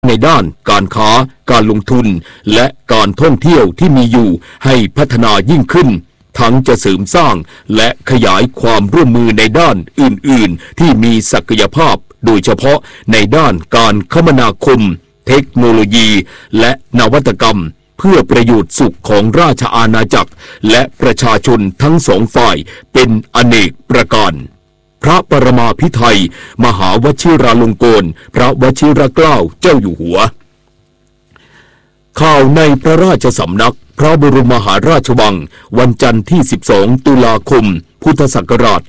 ในด้านการค้าการลงทุนและการท่องเที่ยวที่มีอยู่ให้พัฒนายิ่งขึ้นทั้งจะเสริมสร้างและขยายความร่วมมือในด้านอื่นๆที่มีศักยภาพโดยเฉพาะในด้านการคมนาคมเทคโนโลยีและนวัตกรรมเพื่อประโยชน์สุขของราชอาณาจักรและประชาชนทั้งสองฝ่ายเป็นอเนกประการพระปรมาภิไธยมหาวชิราลงกรณ์พระวชิรเกล้าเจ้าอยู่หัวข่าวในพระราชสำนักพระบรมมหาราชวังวันจันทร์ที่12ตุลาคมพุทธศักราช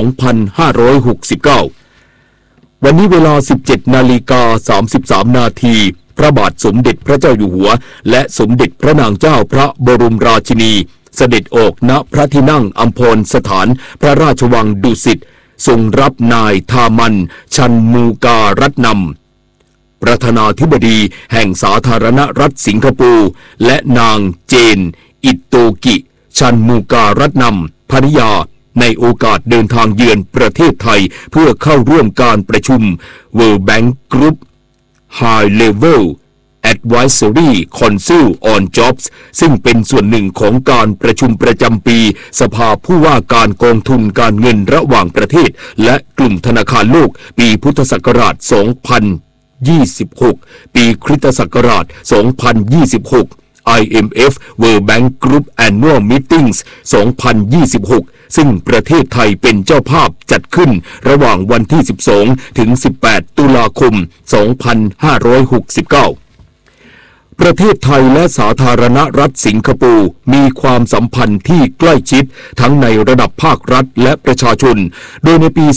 2569วันนี้เวลา 17:33 นาทีพระบาทสมเด็จพระเจ้าอยู่หัวและสมเด็จพระนางเจ้าพระบรมราชินีเสด็จออกณพระที่นั่งอัมพรสถานพระราชวังดุสิตทรงรับนายทามันชันมูการัตนำประธานาธิบดีแห่งสาธารณรัฐสิงคโปร์และนางเจนอิโตกิชันมูการัตนำภริยาในโอกาสเดินทางเยือนประเทศไทยเพื่อเข้าร่วมการประชุม World Bank Group High Level Advisory Council on Jobs ซึ่งเป็นส่วนหนึ่งของการประชุมประจำปีสภาผู้ว่าการกองทุนการเงินระหว่างประเทศและกลุ่มธนาคารโลกปีพุทธศักราช 2026 ปีคริสตศักราช 2026 IMF World Bank Group Annual Meetings 2026 ซึ่งประเทศไทยเป็นเจ้าภาพจัดขึ้นระหว่างวันที่ 12 ถึง 18 ตุลาคม 2569ประเทศไทยและสาธารณรัฐสิงคโปร์มีความสัมพันธ์ที่ใกล้ชิดทั้งในระดับภาครัฐและประชาชนโดยในปี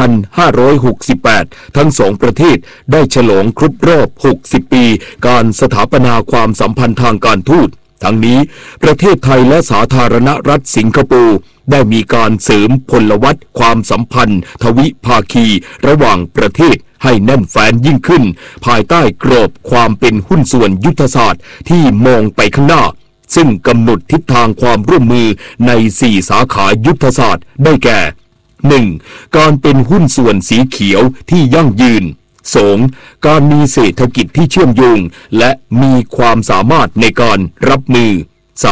2568 ทั้งสองประเทศได้ฉลองครบรอบ 60 ปีการสถาปนาความสัมพันธ์ทางการทูตทั้งนี้ประเทศไทยและสาธารณรัฐสิงคโปร์ได้มีการเสริมพลวัตความสัมพันธ์ทวิภาคีระหว่างประเทศให้แน่นแฟ้นยิ่งขึ้นภายใต้กรอบความเป็นหุ้นส่วนยุทธศาสตร์ที่มองไปข้างหน้าซึ่งกำหนดทิศทางความร่วมมือใน4สาขายุทธศาสตร์ได้แก่ 1. การเป็นหุ้นส่วนสีเขียวที่ยั่งยืน 2. การมีเศรษฐกิจที่เชื่อมโยงและมีความสามารถในการรับมือ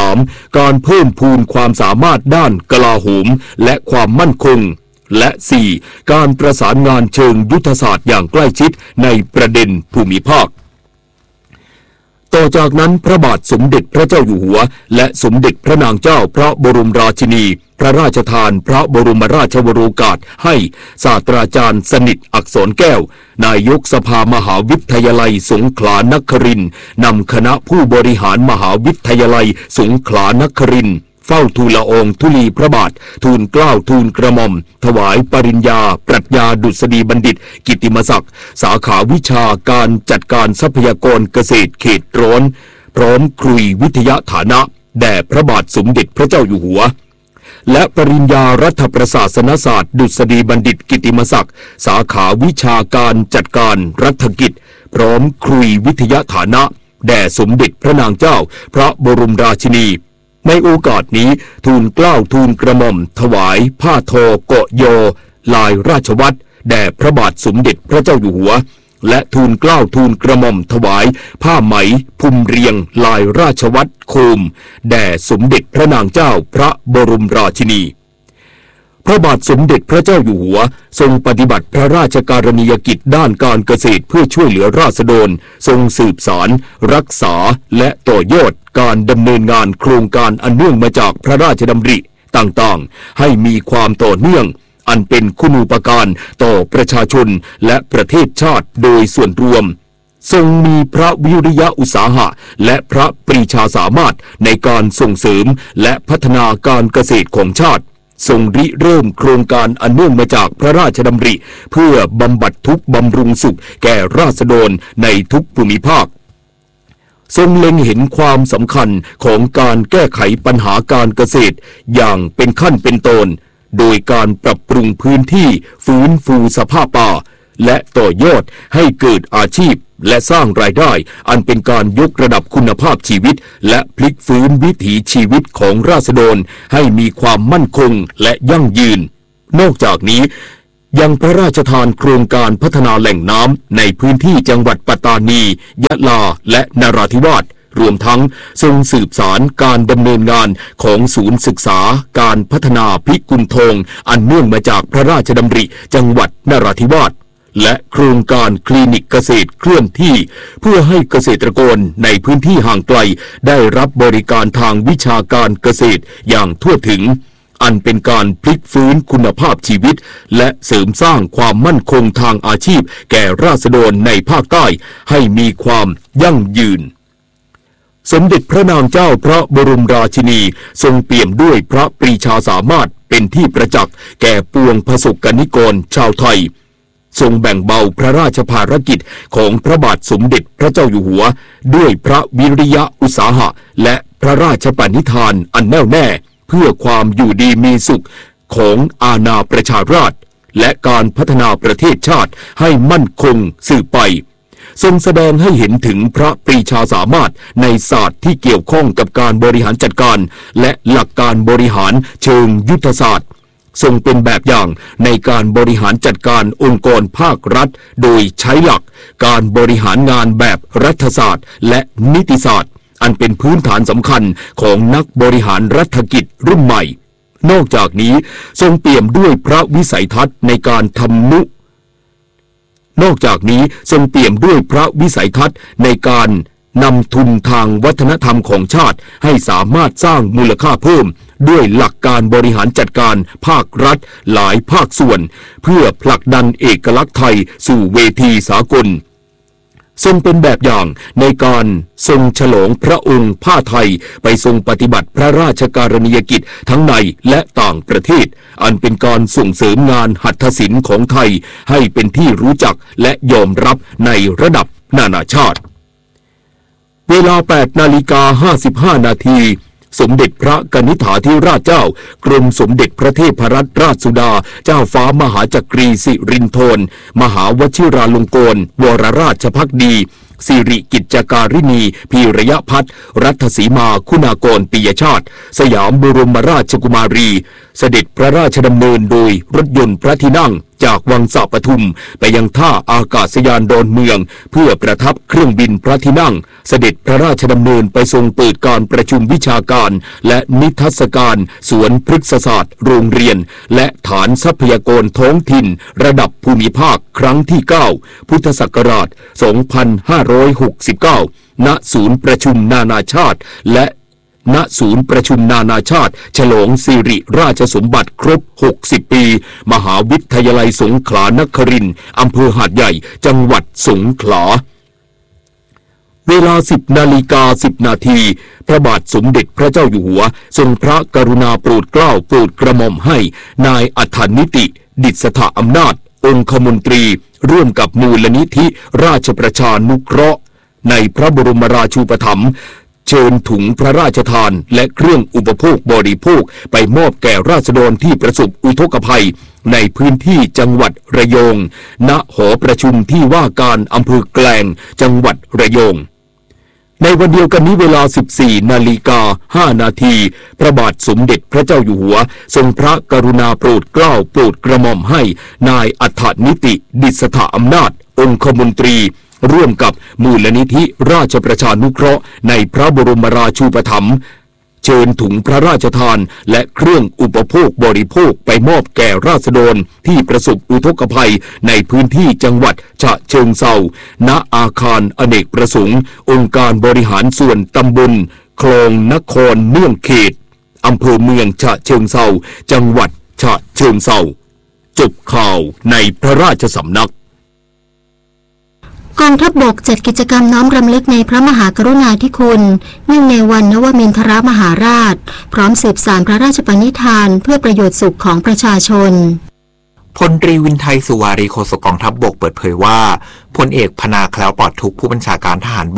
3. การเพิ่มพูนความสามารถด้านกลาโหมและความมั่นคงและ 4. การประสานงานเชิงยุทธศาสตร์อย่างใกล้ชิดในประเด็นภูมิภาคต่อจากนั้นพระบาทสมเด็จพระเจ้าอยู่หัวและสมเด็จพระนางเจ้าพระบรมราชินีพระราชทานพระบรมราชวโรกาสให้ศาสตราจารย์สนิทอักษรแก้วนายกสภามหาวิทยาลัยสงขลานครินทร์นำคณะผู้บริหารมหาวิทยาลัยสงขลานครินทร์เฝ้าทูลละอองธุลีพระบาททูลเกล้าทูลกระหม่อมถวายปริญญาปรัชญาดุษฎีบัณฑิตกิตติมศักดิ์สาขาวิชาการจัดการทรัพยากรเกษตรเขตร้อนพร้อมครุยวิทยาฐานะแด่พระบาทสมเด็จพระเจ้าอยู่หัวและปริญญารัฐประศาสนศาสตร์ดุษฎีบัณฑิตกิตติมศักดิ์สาขาวิชาการจัดการรัฐกิจพร้อมครุยวิทยาฐานะแด่สมเด็จพระนางเจ้าพระบรมราชินีในโอกาสนี้ทูลเกล้าทูลกระหม่อมถวายผ้าทอเกาะยอลายราชวัตรแด่พระบาทสมเด็จพระเจ้าอยู่หัวและทูลเกล้าทูลกระหม่อมถวายผ้าไหมพุ่มเรียงลายราชวัตรโคมแด่สมเด็จพระนางเจ้าพระบรมราชินีพระบาทสมเด็จพระเจ้าอยู่หัวทรงปฏิบัติพระราชกรณียกิจด้านการเกษตรเพื่อช่วยเหลือราษฎรทรงสืบสารรักษาและต่อยอดการดำเนินงานโครงการอันเนื่องมาจากพระราชดำริต่างๆให้มีความต่อเนื่องอันเป็นคุณูปการต่อประชาชนและประเทศชาติโดยส่วนรวมทรงมีพระวิริยะอุตสาหะและพระปรีชาสามารถในการส่งเสริมและพัฒนาการเกษตรของชาติทรงริเริ่มโครงการอันเนื่องมาจากพระราชดำริเพื่อบำบัดทุกข์บำรุงสุขแก่ราษฎรในทุกภูมิภาคทรงเล็งเห็นความสำคัญของการแก้ไขปัญหาการเกษตรอย่างเป็นขั้นเป็นตอนโดยการปรับปรุงพื้นที่ฟื้นฟูสภาพป่าและต่อยอดให้เกิดอาชีพและสร้างรายได้อันเป็นการยกระดับคุณภาพชีวิตและพลิกฟื้นวิถีชีวิตของราษฎรให้มีความมั่นคงและยั่งยืนนอกจากนี้ยังพระราชทานโครงการพัฒนาแหล่งน้ำในพื้นที่จังหวัดปัตตานียะลาและนราธิวาสรวมทั้งทรงสืบสารการดำเนินงานของศูนย์ศึกษาการพัฒนาพิกุลทองอันเนื่องมาจากพระราชดำริจังหวัดนราธิวาสและโครงการคลินิกเกษตรเคลื่อนที่เพื่อให้เกษตรกรในพื้นที่ห่างไกลได้รับบริการทางวิชาการเกษตรอย่างทั่วถึงอันเป็นการพลิกฟื้นคุณภาพชีวิตและเสริมสร้างความมั่นคงทางอาชีพแก่ราษฎรในภาคใต้ให้มีความยั่งยืนสมเด็จพระนางเจ้าพระบรมราชินีทรงเปี่ยมด้วยพระปรีชาสามารถเป็นที่ประจักษ์แก่ปวงประสบกนิกรชาวไทยทรงแบ่งเบาพระราชภารกิจของพระบาทสมเด็จพระเจ้าอยู่หัวด้วยพระวิริยะอุตสาหะและพระราชปณิธานอันแน่วแน่เพื่อความอยู่ดีมีสุขของอาณาประชาราษฎร์และการพัฒนาประเทศชาติให้มั่นคงสืบไปทรงแสดงให้เห็นถึงพระปรีชาสามารถในศาสตร์ที่เกี่ยวข้องกับการบริหารจัดการและหลักการบริหารเชิงยุทธศาสตร์ทรงเป็นแบบอย่างในการบริหารจัดการองค์กรภาครัฐโดยใช้หลักการบริหารงานแบบรัฐศาสตร์และนิติศาสตร์อันเป็นพื้นฐานสำคัญของนักบริหารรัฐกิจรุ่นใหม่นอกจากนี้ทรงเปี่ยมด้วยพระวิสัยทัศน์ในการทำนอกจากนี้ทรงเปี่ยมด้วยพระวิสัยทัศน์ในการนำทุนทางวัฒนธรรมของชาติให้สามารถสร้างมูลค่าเพิ่มด้วยหลักการบริหารจัดการภาครัฐหลายภาคส่วนเพื่อผลักดันเอกลักษณ์ไทยสู่เวทีสากลทรงเป็นแบบอย่างในการทรงฉลองพระองค์ผ้าไทยไปทรงปฏิบัติพระราชการณียกิจทั้งในและต่างประเทศอันเป็นการส่งเสริมงานหัตถศิลป์ของไทยให้เป็นที่รู้จักและยอมรับในระดับนานาชาติเวลา 8:55 นาทีสมเด็จพระกนิษฐาธิราชเจ้ากรมสมเด็จพระเทพรัตนราชสุดาเจ้าฟ้ามหาจักรีสิรินธรมหาวชิราลงกรณวรราชภักดีสิริกิจจการินีพีระยะพัฒน์รัตสีมาคุณากรปิยชาติสยามบรมราชกุมารีเสด็จพระราชดำเนินโดยรถยนต์พระที่นั่งจากวังสะปทุมไปยังท่าอากาศยานดอนเมืองเพื่อประทับเครื่องบินพระที่นั่งเสด็จพระราชดำเนินไปทรงเปิดการประชุมวิชาการและนิทรรศการสวนพฤกษศาสตร์โรงเรียนและฐานทรัพยากรท้องถิ่นระดับภูมิภาคครั้งที่ 9 พุทธศักราช 2569 ณ ศูนย์ประชุมนานาชาติและณ ศูนย์ประชุมนานาชาติฉลองสิริราชสมบัติครบ 60 ปี มหาวิทยาลัยสงขลานครินทร์อำเภอหาดใหญ่จังหวัดสงขลาเวลา 10:10 นาทีพระบาทสมเด็จพระเจ้าอยู่หัวทรงพระกรุณาโปรดเกล้าโปรดกระหม่อมให้นายอัฏฐนิติดิษฐอำนาจองคมนตรีร่วมกับมูลนิธิราชประชานุเคราะห์ในพระบรมราชูปถัมภ์เชิญถุงพระราชทานและเครื่องอุปโภคบริโภคไปมอบแก่ราษฎรที่ประสบอุทกภัยในพื้นที่จังหวัดระยองณหอประชุมที่ว่าการอำเภอแกลงจังหวัดระยองในวันเดียวกันนี้เวลา 14:05 นาทีพระบาทสมเด็จพระเจ้าอยู่หัวทรงพระกรุณาโปรดเกล้าโปรดกระหม่อมให้นายอัฏฐนิติดิษฐอำนาจองคมนตรีร่วมกับมูลนิธิราชประชานุเคราะห์ในพระบรมราชูปถัมภ์เชิญถุงพระราชทานและเครื่องอุปโภคบริโภคไปมอบแก่ราษฎรที่ประสบอุทกภัยในพื้นที่จังหวัดฉะเชิงเทราณอาคารอเนกประสงค์องค์การบริหารส่วนตำบลคลองนครเนื่องเขตอำเภอเมืองฉะเชิงเทราจังหวัดฉะเชิงเทราจบข่าวในพระราชสำนักกองทัพบกจัดกิจกรรมน้อมรำลึกในพระมหากรุณาธิคุณเนื่องในวันนวมินทรมหาราชพร้อมสืบสานพระราชปณิธานเพื่อประโยชน์สุขของประชาชนพลตรีวินไทยสุวารีโฆษกกองทัพบกเปิดเผยว่าพลเอกพนาแคล้วปลอดทุกข์ผู้บัญชาการทหารบก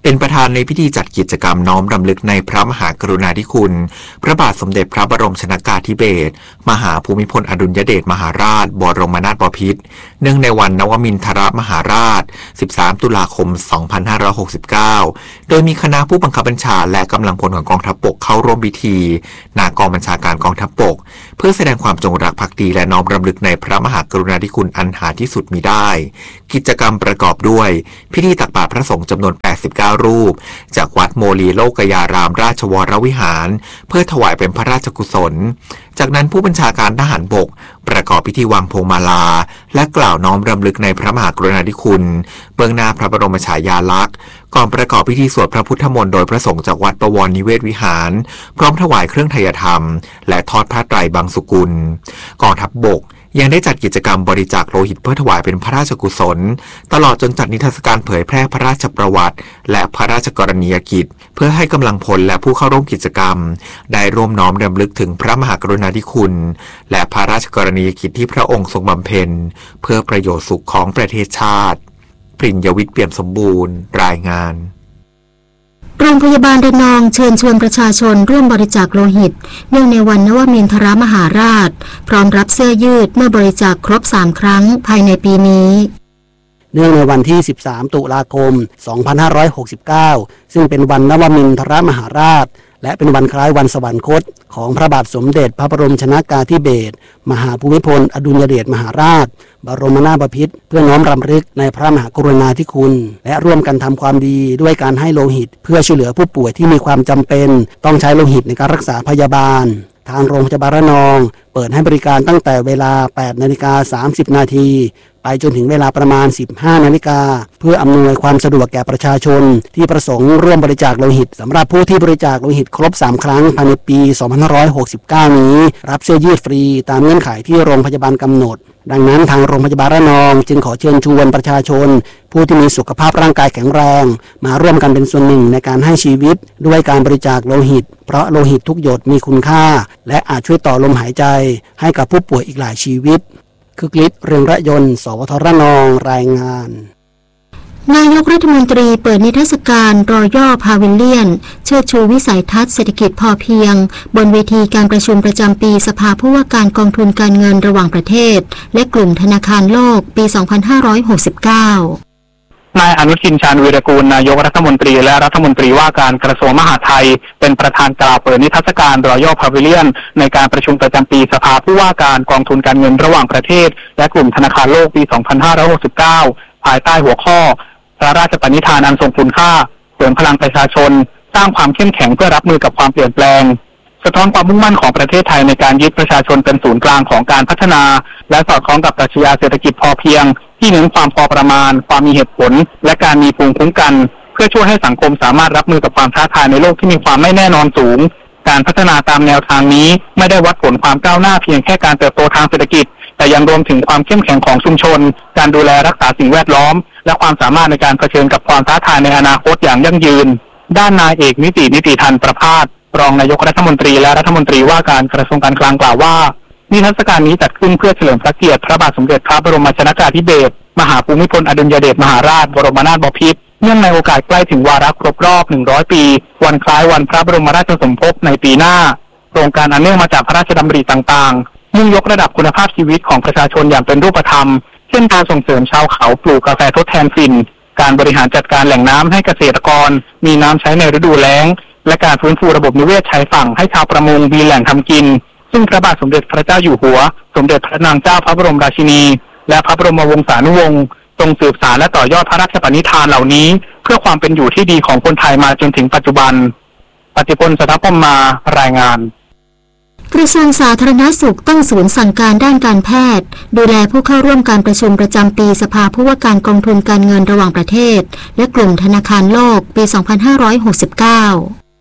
เป็นประธานในพิธีจัดกิจกรรมน้อมรำลึกในพระมหากรุณาธิคุณพระบาทสมเด็จพระบรมชนกาธิเบศรมหาภูมิพลอดุลยเดชมหาราชบรมนาถบพิตรเนื่องในวันนวมินทรมหาราช13ตุลาคม2569โดยมีคณะผู้บังคับบัญชาและกำลังพลของกองทัพบกเข้าร่วมพิธีณกองบัญชาการกองทัพบกเพื่อแสดงความจงรักภักดีและน้อมรำลึกในพระมหากรุณาธิคุณอันหาที่สุดมิได้กิจกรรมประกอบด้วยพิธีตักบาตรพระสงฆ์จำนวน89รูปจากวัดโมลีโลกยารามราชวรวิหารเพื่อถวายเป็นพระราชกุศลจากนั้นผู้บัญชาการทหารบกประกอบพิธีวางพวงมาลาและกล่าวน้อมรำลึกในพระมหากรุณาธิคุณเบื้องหน้าพระบรมฉายาลักษณ์ก่อนประกอบพิธีสวดพระพุทธมนต์โดยพระสงฆ์จากวัดบวรนิเวศวิหารพร้อมถวายเครื่องไทยธรรมและทอดผ้าไตรบางสุกุลกองทัพบกยังได้จัดกิจกรรมบริจาคโลหิตเพื่อถวายเป็นพระราชกุศลตลอดจนจัดนิทรรศการเผยแพร่พระราชประวัติและพระราชกรณียกิจเพื่อให้กำลังพลและผู้เข้าร่วมกิจกรรมได้ร่วมน้อมรำลึกถึงพระมหากรุณาธิคุณและพระราชกรณียกิจที่พระองค์ทรงบำเพ็ญเพื่อประโยชน์สุขของประเทศชาติปริญญวิทย์เปี่ยมสมบูรณ์รายงานโรงพยาบาลระนองเชิญชวนประชาชนร่วมบริจาคโลหิตเนื่องในวันนวมินทรมหาราชพร้อมรับเสื้อยืดเมื่อบริจาคครบ3ครั้งภายในปีนี้เนื่องในวันที่13ตุลาคม2569ซึ่งเป็นวันนวมินทรมหาราชและเป็นวันคล้ายวันสวรรคตของพระบาทสมเด็จพระบรมชนกาธิเบศรมหาภูมิพลอดุลยเดชมหาราชบรมนาถบพิตรเพื่อน้อมรำลึกในพระมหากรุณาธิคุณและร่วมกันทำความดีด้วยการให้โลหิตเพื่อช่วยเหลือผู้ป่วยที่มีความจำเป็นต้องใช้โลหิตในการรักษาพยาบาลทางโรงพยาบาลระนองเปิดให้บริการตั้งแต่เวลา 8:30 น.ไปจนถึงเวลาประมาณ 15 นาฬิกาเพื่ออำนวยความสะดวกแก่ประชาชนที่ประสงค์ร่วมบริจาคโลหิตสำหรับผู้ที่บริจาคโลหิตครบ3ครั้งภายในปี2569นี้รับเสื้อยืดฟรีตามเงื่อนไขที่โรงพยาบาลกำหนดดังนั้นทางโรงพยาบาลระนองจึงขอเชิญชวนประชาชนผู้ที่มีสุขภาพร่างกายแข็งแรงมาร่วมกันเป็นส่วนหนึ่งในการให้ชีวิตด้วยการบริจาคโลหิตเพราะโลหิตทุกหยดมีคุณค่าและอาจช่วยต่อลมหายใจให้กับผู้ป่วยอีกหลายชีวิตคึกฤทธิ์เรืองระยนต์สวทระนองรายงานนายกรัฐมนตรีเปิดนิทรรศการรอย่อพาวิลเลียนเชิดชูวิสัยทัศน์เศรษฐกิจพอเพียงบนเวทีการประชุมประจำปีสภาผู้ว่าการกองทุนการเงินระหว่างประเทศและกลุ่มธนาคารโลกปี 2569 นายอนุทินชาญวีรกูลนายกรัฐมนตรีและรัฐมนตรีว่าการกระทรวงมหาดไทยเป็นประธานกล่าวเปิดนิทรรศการรอยัลพาวิเลียนในการประชุมประจำปีสภาผู้ว่าการกองทุนการเงินระหว่างประเทศและกลุ่มธนาคารโลกปี 2569 ภายใต้หัวข้อพระราชปณิธานอันทรงคุณค่าเสริมพลังประชาชนสร้างความเข้มแข็งเพื่อรับมือกับความเปลี่ยนแปลงสะท้อนความมุ่งมั่นของประเทศไทยในการยึดประชาชนเป็นศูนย์กลางของการพัฒนาและสอดคล้องกับปรัชญาเศรษฐกิจพอเพียงที่เน้นความพอประมาณความมีเหตุผลและการมีภูมิคุ้มกันเพื่อช่วยให้สังคมสามารถรับมือกับความท้าทายในโลกที่มีความไม่แน่นอนสูงการพัฒนาตามแนวทางนี้ไม่ได้วัดผลความก้าวหน้าเพียงแค่การเติบโตทางเศรษฐกิจแต่ยังรวมถึงความเข้มแข็งของชุมชนการดูแลรักษาสิ่งแวดล้อมและความสามารถในการเผชิญกับความท้าทายในอนาคตอย่างยั่งยืนด้านนายเอกนิติธันประภาสรองนายกรัฐมนตรีและรัฐมนตรีว่าการกระทรวงการคลังกล่าวว่านิทรรศการนี้จัดขึ้นเพื่อเฉลิมพระเกียรติพระบาทสมเด็จพระบรมชนกาธิเบศรมหาภูมิพลอดุลยเดชมหาราชบรมนาถบพิตรเนื่องในโอกาสใกล้ถึงวาระครบรอบ100ปีวันคล้ายวันพระบรมราชสมภพในปีหน้าโครงการอันเนื่องมาจากพระราชดำริต่างๆมุ่งยกระดับคุณภาพชีวิตของประชาชนอย่างเป็นรูปธรรมเช่นการส่งเสริมชาวเขาปลูกกาแฟทดแทนฝิ่นการบริหารจัดการแหล่งน้ำให้เกษตรกรมีน้ำใช้ในฤดูแล้งและการฟื้นฟูระบบนิเวศชายฝั่งให้ชาวประมงมีแหล่งทำกินซึ่งพระบาทสมเด็จพระเจ้าอยู่หัวสมเด็จพระนางเจ้าพระบรมราชินีและพระบรมวงศานุวงศ์ทรงสืบสานและต่อยอดพระราชปณิธานเหล่านี้เพื่อความเป็นอยู่ที่ดีของคนไทยมาจนถึงปัจจุบันปฏิพล สัทธพรหมมารายงานกระทรวงสาธารณสุขตั้งศูนย์สั่งการด้านการแพทย์ดูแลผู้เข้าร่วมการประชุมประจำปีสภาผู้ว่าการกองทุนการเงินระหว่างประเทศและกลุ่มธนาคารโลกปี 2569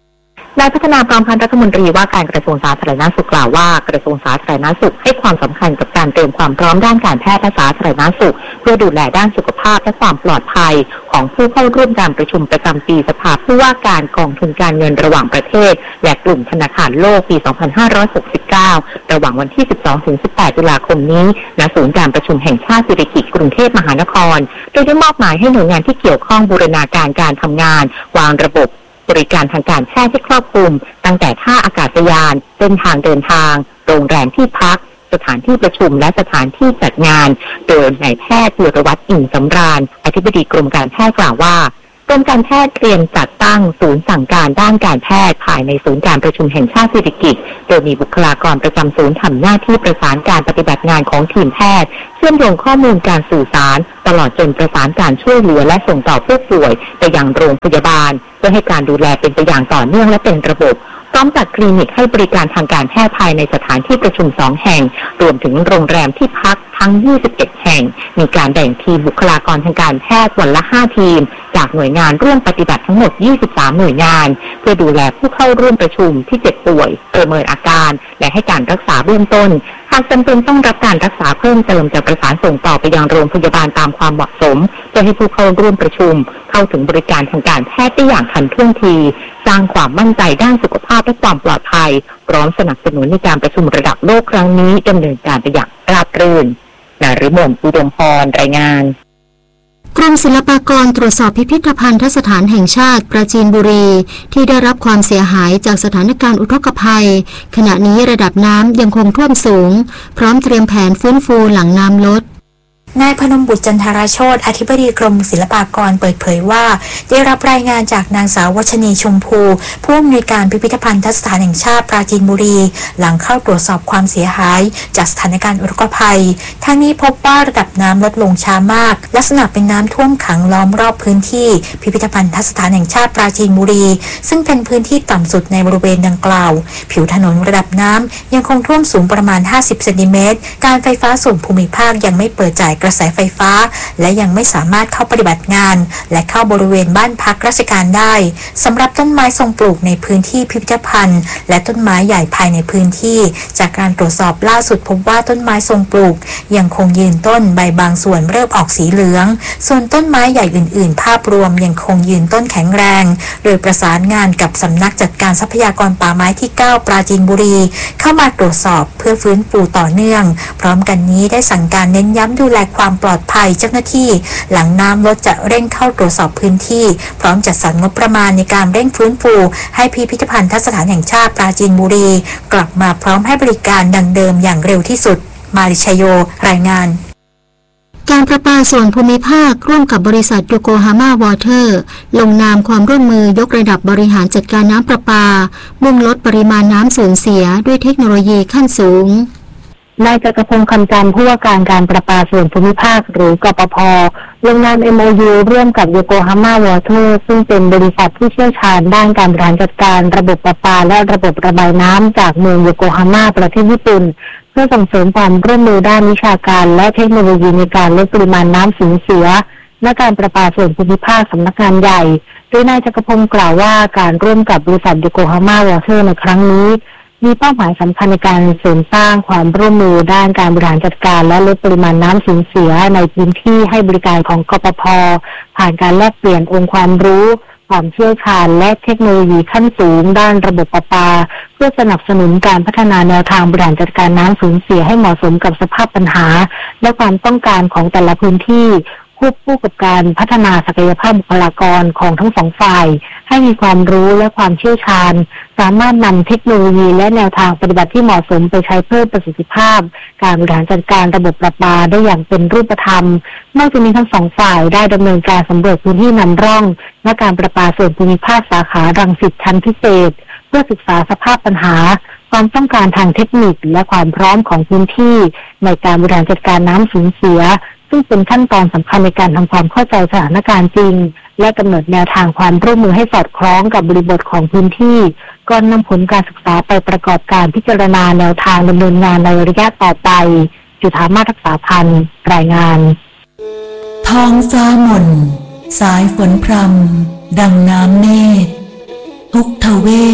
นายพัฒนาพร้อมพันธ์รัฐมนตรีว่าการกระทรวงสาธารณสุขกล่าวว่ากระทรวงสาธารณสุขให้ความสำคัญกับการเตรียมความพร้อมด้านการแพทย์และสาธารณสุขเพื่อดูแลด้านสุขภาพและความปลอดภัยของผู้เข้าร่วมการประชุมประจำปีสภาผู้ว่าการกองทุนการเงินระหว่างประเทศและกลุ่มธนาคารโลกปี 2569 ระหว่างวันที่ 12-18 ตุลาคมนี้ณศูนย์การประชุมแห่งชาติสิริกิติ์กรุงเทพมหานครโดยได้มอบหมายให้หน่วยงานที่เกี่ยวข้องบูรณาการการทำงานวางระบบบริการทางการแพทย์ที่ครอบคลุมตั้งแต่ท่าอากาศยานเส้นทางเดินทางโรงแรมที่พักสถานที่ประชุมและสถานที่จัดงานโดยนายแพทย์ธีรวัฒน์อิ่มสำราญอธิบดีกรมการแพทย์กล่าวว่ากรมการแพทย์เตรียมจัดตั้งศูนย์สั่งการด้านการแพทย์ภายในศูนย์การประชุมแห่งชาติสิริกิติ์โดยมีบุคลากรประจำศูนย์ทำหน้าที่ประสานการปฏิบัติงานของทีมแพทย์เชื่อมโยงข้อมูลการสื่อสารตลอดจนประสานการช่วยเหลือและส่งต่อผู้ป่วยไปยังโรงพยาบาลเพื่อให้การดูแลเป็นไปอย่างต่อเนื่องและเป็นระบบพร้อมจัดคลินิกให้บริการทางการแพทย์ภายในสถานที่ประชุม2แห่งรวมถึงโรงแรมที่พักทั้ง21แห่งมีการแบ่งทีมบุคลากรทางการแพทย์วันละ5ทีมจากหน่วยงานร่วมปฏิบัติทั้งหมด23หน่วยงานเพื่อดูแลผู้เข้าร่วมประชุมที่เจ็บป่วยประเมินอาการและให้การรักษาเบื้องต้นหากจำเป็นต้องรับการรักษาเพิ่มเติมจะประสานส่งต่อไปยังโรงพยาบาลตามความเหมาะสมเพื่อให้ผู้เข้าร่วมประชุมเข้าถึงบริการทางการแพทย์ได้อย่างทันท่วงทีสร้างความมั่นใจด้านสุขภาพและความปลอดภัยพร้อมสนับสนุนในการประชุมระดับโลกครั้งนี้ดำเนินการไปอย่างราบรื่นนฤมล อุดมพรรายงานกรมศิลปากรตรวจสอบพิพิธภัณฑสถานแห่งชาติปราจีนบุรีที่ได้รับความเสียหายจากสถานการณ์อุทกภัยขณะนี้ระดับน้ำยังคงท่วมสูงพร้อมเตรียมแผนฟื้นฟูหลังน้ำลดนายพนมบุตรจันทราโชติอธิบดีกรมศิลปากรเปิดเผยว่าได้รับรายงานจากนางสาววัชนีชมพูผู้อำนวยการพิพิธภัณฑสถานแห่งชาติปราจีนบุรีหลังเข้าตรวจสอบความเสียหายจากสถานการณ์อุทกภัยทั้งนี้พบว่าระดับน้ำลดลงช้ามากลักษณะเป็นน้ำท่วมขังล้อมรอบพื้นที่พิพิธภัณฑสถานแห่งชาติปราจีนบุรีซึ่งเป็นพื้นที่ต่ำสุดในบริเวณดังกล่าวผิวถนนระดับน้ำยังคงท่วมสูงประมาณ50เซนติเมตรการไฟฟ้าส่วนภูมิภาคยังไม่เปิดจ่ายกระแสไฟฟ้าและยังไม่สามารถเข้าปฏิบัติงานและเข้าบริเวณบ้านพักราชการได้สำหรับต้นไม้ทรงปลูกในพื้นที่พิพิธภัณฑ์และต้นไม้ใหญ่ภายในพื้นที่จากการตรวจสอบล่าสุดพบว่าต้นไม้ทรงปลูกยังคงยืนต้นใบบางส่วนเริ่มออกสีเหลืองส่วนต้นไม้ใหญ่อื่นๆภาพรวมยังคงยืนต้นแข็งแรงโดยประสานงานกับสำนักจัดการทรัพยากรป่าไม้ที่9ปราจีนบุรีเข้ามาตรวจสอบเพื่อฟื้นฟูต่อเนื่องพร้อมกันนี้ได้สั่งการเน้นย้ำดูแลความปลอดภัยเจ้าหน้าที่หลังน้ำลดจะเร่งเข้าตรวจสอบพื้นที่พร้อมจัดสรรงบประมาณในการเร่งฟื้นฟูให้พิพิธภัณฑสถานแห่งชาติปราจีนบุรีกลับมาพร้อมให้บริการดังเดิมอย่างเร็วที่สุดมาริชโยรายงานการประปาส่วนภูมิภาคร่วมกับบริษัทโยโกฮาม่าวอเตอร์ลงนามความร่วมมือยกระดับบริหารจัดการน้ำประปามุ่งลดปริมาณน้ำสูญเสียด้วยเทคโนโลยีขั้นสูงนายจักรพงศ์คำจันทร์ผู้ว่าการประปาส่วนภูมิภาคหรือกปภ.ลงนาม MOU ร่วมกับโยโกฮาม่าวอเตอร์ซึ่งเป็นบริษัทที่เชี่ยวชาญด้านการบริหารจัดการระบบประปาและระบบระบายน้ำจากเมืองโยโกฮาม่าประเทศญี่ปุ่นเพื่อส่งเสริมความร่วมมือด้านวิชาการและเทคโนโลยีในการลดปริมาณน้ำสูญเสียและการประปาส่วนภูมิภาคสำนักงานใหญ่โดยนายจักรพงศ์กล่าวว่าการร่วมกับบริษัทโยโกฮาม่าวอเตอร์ในครั้งนี้มีเป้าหมายสำคัญในการเสริมสร้างความร่วมมือด้านการบริหารจัดการและลดปริมาณน้ำสูญเสียในพื้นที่ให้บริการของกปภ.ผ่านการแลกเปลี่ยนองค์ความรู้ความเชี่ยวชาญและเทคโนโลยีขั้นสูงด้านระบบประปาเพื่อสนับสนุนการพัฒนาแนวทางบริหารจัดการน้ำสูญเสียให้เหมาะสมกับสภาพปัญหาและความต้องการของแต่ละพื้นที่ควบคู่กับการพัฒนาศักยภาพบุคลากรของทั้งสองฝ่ายให้มีความรู้และความเชี่ยวชาญสามารถนำเทคโนโลยีและแนวทางปฏิบัติที่เหมาะสมไปใช้เพิ่มประสิทธิภาพการบริหารจัดการระบบประปาได้อย่างเป็นรูปธรรมนอกจากนี้ทั้งสองฝ่ายได้ดำเนินการสำรวจพื้นที่นำร่องและการประปาส่วนภูมิภาคสาขารังสิตชั้นพิเศษเพื่อศึกษาสภาพปัญหาความต้องการทางเทคนิคและความพร้อมของพื้นที่ในการบริหารจัดการน้ำสูญเสียซึ่งเป็นขั้นตอนสำคัญในการทำความเข้าใจสถานการณ์จริงและกำหนดแนวทางความร่วมมือให้สอดคล้องกับบริบทของพื้นที่ก่อนนำผลการศึกษาไปประกอบการพิจารณาแนวทางดำเนินงานในระยะต่อไปจุฑามาศ รักษาพันธ์รายงานท้องฟ้าหม่นสายฝนพรำดังน้ำเนตรทุกทเวท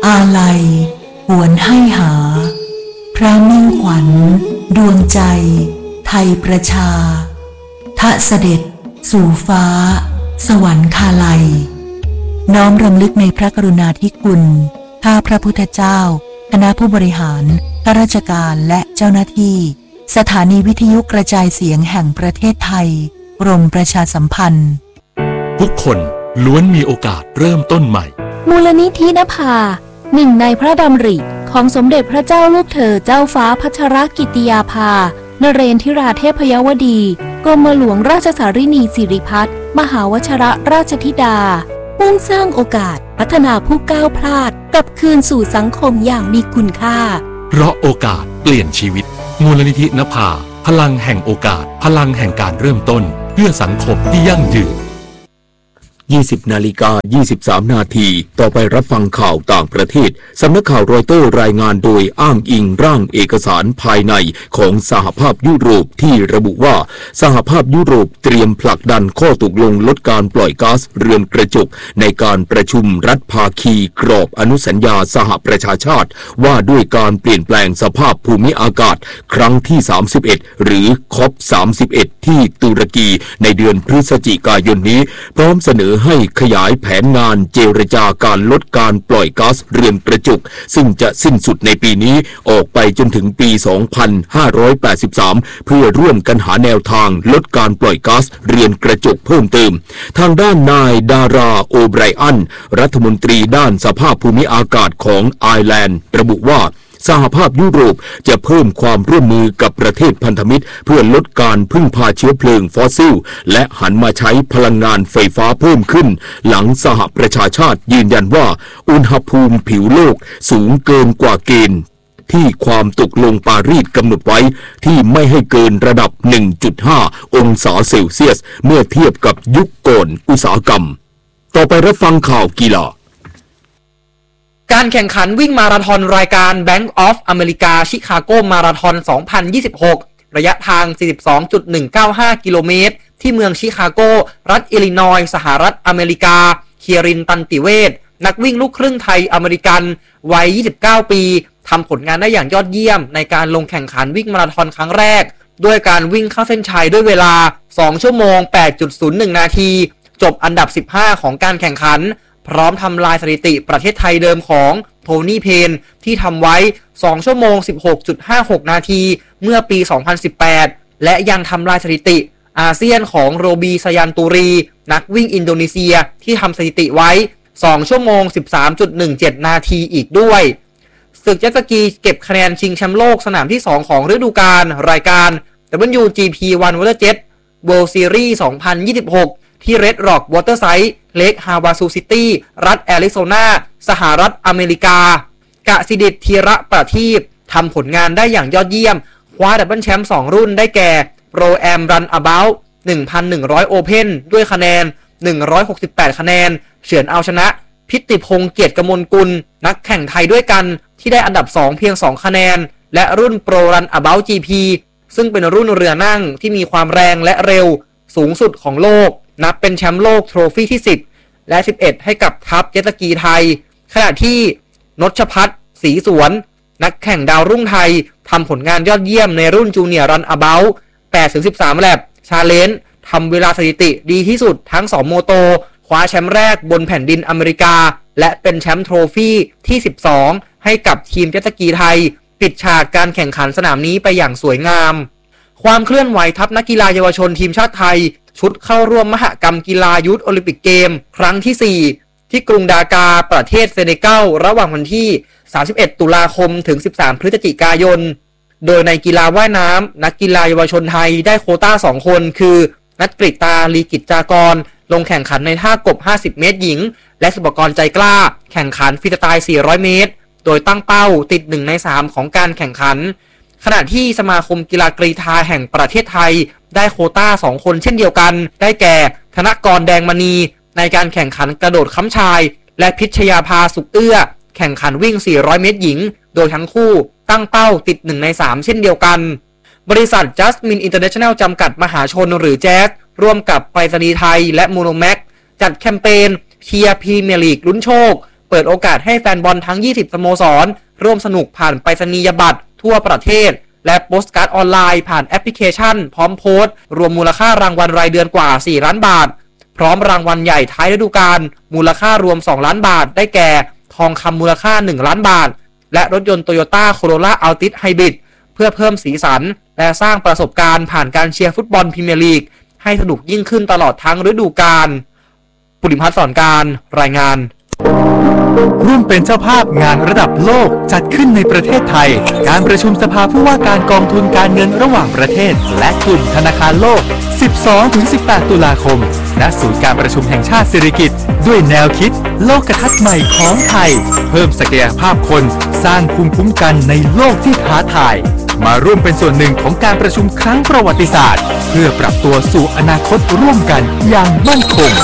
อาลัยหวนให้หาพระมิ่งขวัญดวงใจไทยประชาทะเสด็จสู่ฟ้าสวรรคาลัยน้อมรำลึกในพระกรุณาธิคุณข้าพระพุทธเจ้าคณะผู้บริหารข้าราชการและเจ้าหน้าที่สถานีวิทยุกระจายเสียงแห่งประเทศไทยกรมประชาสัมพันธ์ทุกคนล้วนมีโอกาสเริ่มต้นใหม่มูลนิธินภาหนึ่งในพระดำริของสมเด็จพระเจ้าลูกเธอเจ้าฟ้าพัชรกิติยาภานเรนทิราเทพยวดีกรมหลวงราชสารินีสิริพัฒน์มหาวชรราชธิดามุ่งสร้างโอกาสพัฒนาผู้ก้าวพลาดกลับคืนสู่สังคมอย่างมีคุณค่าเพราะโอกาสเปลี่ยนชีวิตมูลนิธินภาพลังแห่งโอกาสพลังแห่งการเริ่มต้นเพื่อสังคมที่ยั่งยืน20:23 นาทีต่อไปรับฟังข่าวต่างประเทศสำนักข่าวรอยเตอร์รายงานโดยอ้างอิงร่างเอกสารภายในของสหภาพยุโรปที่ระบุว่าสหภาพยุโรปเตรียมผลักดันข้อตกลงลดการปล่อยก๊าซเรือนกระจกในการประชุมรัฐภาคีกรอบอนุสัญญาสหประชาชาติว่าด้วยการเปลี่ยนแปลงสภาพภูมิอากาศครั้งที่31หรือคอป31ที่ตุรกีในเดือนพฤศจิกายนนี้พร้อมเสนอให้ขยายแผนงานเจรจาการลดการปล่อยก๊าซเรือนกระจกซึ่งจะสิ้นสุดในปีนี้ออกไปจนถึงปี 2583 เพื่อร่วมกันหาแนวทางลดการปล่อยก๊าซเรือนกระจกเพิ่มเติมทางด้านนายดาราโอไบรอันรัฐมนตรีด้านสภาพภูมิอากาศของไอร์แลนด์ระบุว่าสหภาพยุโรปจะเพิ่มความร่วมมือกับประเทศพันธมิตรเพื่อลดการพึ่งพาเชื้อเพลิงฟอสซิลและหันมาใช้พลังงานไฟฟ้าเพิ่มขึ้นหลังสหประชาชาติยืนยันว่าอุณหภูมิผิวโลกสูงเกินกว่าเกณฑ์ที่ความตกลงปารีสกำหนดไว้ที่ไม่ให้เกินระดับ 1.5 องศาเซลเซียสเมื่อเทียบกับยุคก่อนอุตสาหกรรมต่อไปรับฟังข่าวกีฬาการแข่งขันวิ่งมาราธอนรายการ Bank of America ชิคาโกมาราธอน 2026 ระยะทาง 42.195 กิโลเมตรที่เมืองชิคาโกรัฐอิลลินอยส์สหรัฐอเมริกาเคียรินตันติเวชนักวิ่งลูกครึ่งไทยอเมริกันวัย 29 ปีทำผลงานได้อย่างยอดเยี่ยมในการลงแข่งขันวิ่งมาราธอนครั้งแรกด้วยการวิ่งเข้าเส้นชัยด้วยเวลา 2 ชั่วโมง 8.01 นาทีจบอันดับ 15 ของการแข่งขันพร้อมทำลายสถิติประเทศไทยเดิมของโทนี่เพนที่ทำไว้ 2 ชั่วโมง 16.56 นาทีเมื่อปี 2018 และยังทำลายสถิติอาเซียนของโรบีซายันตูรีนักวิ่งอินโดนีเซียที่ทำสถิติไว้ 2 ชั่วโมง 13.17 นาทีอีกด้วยศึกเจ็ตสกีเก็บคะแนนชิงแชมป์โลกสนามที่ 2 ของฤดูกาลรายการ WGP One Water Jet World Series 2026 ที่ Red Rock Waterside เลคฮาวาซูซิตี้รัฐแอริโซนาสหรัฐอเมริกากสิดิษฐ์ธีระประทีปทำผลงานได้อย่างยอดเยี่ยมคว้าดับเบิลแชมป์2รุ่นได้แก่ Pro Am Run About 1,100 Open ด้วยคะแนน168คะแนนเฉือนเอาชนะพิติพงษ์เกียรติกมลกุลนักแข่งไทยด้วยกันที่ได้อันดับ2เพียง2คะแนนและรุ่น Pro Run About GP ซึ่งเป็นรุ่นเรือนั่งที่มีความแรงและเร็วสูงสุดของโลกนับเป็นแชมป์โลกโทรฟี่ที่10และ11ให้กับทัพเจ็ตสกีไทยขณะที่นชภัทรศรีสวนนักแข่งดาวรุ่งไทยทำผลงานยอดเยี่ยมในรุ่นจูเนียร์รันอะเบาท์ 8-13 แลปชาเลนจ์ทำเวลาสถิติดีที่สุดทั้ง2โมโตคว้าแชมป์แรกบนแผ่นดินอเมริกาและเป็นแชมป์โทรฟี่ที่12ให้กับทีมเจ็ตสกีไทยปิดฉากการแข่งขันสนามนี้ไปอย่างสวยงามความเคลื่อนไหวทัพนักกีฬาเยาวชนทีมชาติไทยชุดเข้าร่วมมหกรรมกีฬายูทโอลิมปิกเกมครั้งที่4ที่กรุงดากาประเทศเซเนกัลระหว่างวันที่31ตุลาคมถึง13พฤศจิกายนโดยในกีฬาว่ายน้ำนักกีฬาเยาวชนไทยได้โควต้า2คนคือนัทกฤตาลีกิจจากรลงแข่งขันในท่ากบ50เมตรหญิงและสุภกรใจกล้าแข่งขันฟรีสไตล์400เมตรโดยตั้งเป้าติด1ใน3ของการแข่งขันขณะที่สมาคมกีฬากรีฑาแห่งประเทศไทยได้โควต้า2คนเช่นเดียวกันได้แก่ธนกรแดงมณีในการแข่งขันกระโดดค้ำชายและพิชยาภาสุขเอื้อแข่งขันวิ่ง400เมตรหญิงโดยทั้งคู่ตั้งเป้าติด1ใน3เช่นเดียวกันบริษัท Jasmine International จำกัดมหาชนหรือแจ๊สร่วมกับไปรษณีย์ไทยและโมโนแม็กจัดแคมเปญเชียร์พรีเมียร์ลีกลุ้นโชคเปิดโอกาสให้แฟนบอลทั้ง20สโมสรร่วมสนุกผ่านไปรษณียบัตรทั่วประเทศและโปสการ์ดออนไลน์ผ่านแอปพลิเคชันพร้อมโพสต์รวมมูลค่ารางวัลรายเดือนกว่า4ล้านบาทพร้อมรางวัลใหญ่ท้ายฤดูกาลมูลค่ารวม2ล้านบาทได้แก่ทองคำมูลค่า1ล้านบาทและรถยนต์ Toyota Corolla Altis Hybrid เพื่อเพิ่มสีสันและสร้างประสบการณ์ผ่านการเชียร์ฟุตบอลพรีเมียร์ลีกให้สนุกยิ่งขึ้นตลอดทั้งฤดูกาลปุริพัฒน์สอนการรายงานร่วมเป็นเจ้าภาพงานระดับโลกจัดขึ้นในประเทศไทยการประชุมสภาผู้ว่าการกองทุนการเงินระหว่างประเทศและกลุ่มธนาคารโลก 12-18 ตุลาคมณศูนย์การประชุมแห่งชาติสิริกิติ์ด้วยแนวคิดโลกทัศน์ใหม่ของไทยเพิ่มศักยภาพคนสร้างภูมิคุ้มกันในโลกที่ท้าทายมาร่วมเป็นส่วนหนึ่งของการประชุมครั้งประวัติศาสตร์เพื่อปรับตัวสู่อนาคตร่วมกันอย่างมั่นคง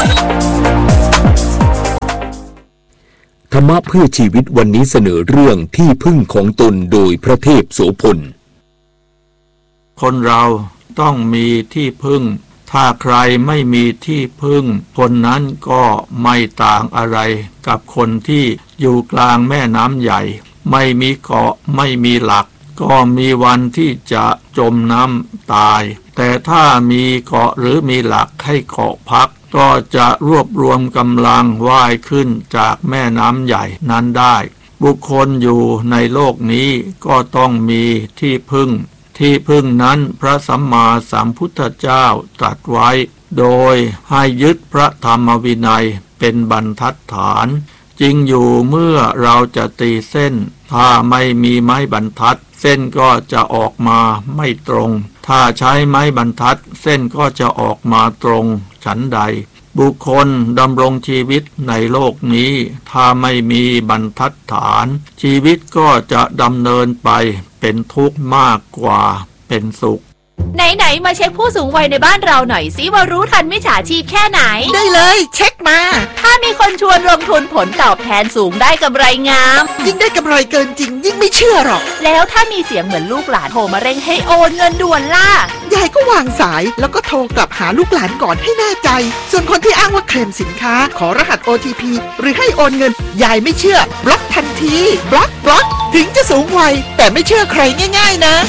ธรรมะเพื่อชีวิตวันนี้เสนอเรื่องที่พึ่งของตนโดยพระเทพโสพลคนเราต้องมีที่พึ่งถ้าใครไม่มีที่พึ่งคนนั้นก็ไม่ต่างอะไรกับคนที่อยู่กลางแม่น้ำใหญ่ไม่มีเกาะไม่มีหลักก็มีวันที่จะจมน้ำตายแต่ถ้ามีเกาะหรือมีหลักให้เกาะพักก็จะรวบรวมกำลังว่ายขึ้นจากแม่น้ำใหญ่นั้นได้บุคคลอยู่ในโลกนี้ก็ต้องมีที่พึ่งที่พึ่งนั้นพระสัมมาสัมพุทธเจ้าตรัสไว้โดยให้ยึดพระธรรมวินัยเป็นบรรทัดฐานจริงอยู่เมื่อเราจะตีเส้นถ้าไม่มีไม้บรรทัดเส้นก็จะออกมาไม่ตรงถ้าใช้ไม้บรรทัดเส้นก็จะออกมาตรงฉันใดบุคคลดำรงชีวิตในโลกนี้ถ้าไม่มีบรรทัดฐานชีวิตก็จะดำเนินไปเป็นทุกข์มากกว่าเป็นสุขไหนๆมาเช็คผู้สูงวัยในบ้านเราหน่อยสิว่ารู้ทันมิจฉาชีพแค่ไหนได้เลยเช็คมาถ้ามีคนชวนลงทุนผลตอบแทนสูงได้กำไรงามยิ่งได้กำไรเกินจริงยิ่งไม่เชื่อหรอกแล้วถ้ามีเสียงเหมือนลูกหลานโทรมาเร่งให้โอนเงินด่วนล่ะยายก็วางสายแล้วก็โทรกลับหาลูกหลานก่อนให้แน่ใจส่วนคนที่อ้างว่าเคลมสินค้าขอรหัส OTP หรือให้โอนเงินยายไม่เชื่อบล็อกทันทีบล็อกถึงจะสูงวัยแต่ไม่เชื่อใครง่ายๆนะ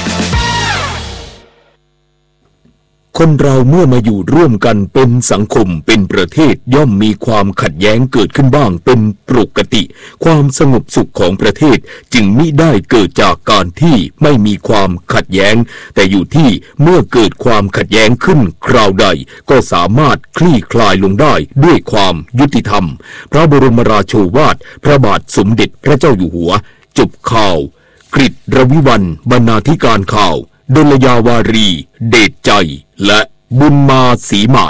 คนเราเมื่อมาอยู่ร่วมกันเป็นสังคมเป็นประเทศย่อมมีความขัดแย้งเกิดขึ้นบ้างเป็นปกติความสงบสุขของประเทศจึงมิได้เกิดจากการที่ไม่มีความขัดแย้งแต่อยู่ที่เมื่อเกิดความขัดแย้งขึ้นคราวใดก็สามารถคลี่คลายลงได้ด้วยความยุติธรรมพระบรมราโชวาทพระบาทสมเด็จพระเจ้าอยู่หัวจบข่าวกฤษรวิวรรณบรรณาธิการข่าวดลยาวารีเดชใจและบุญมาศรีมาศ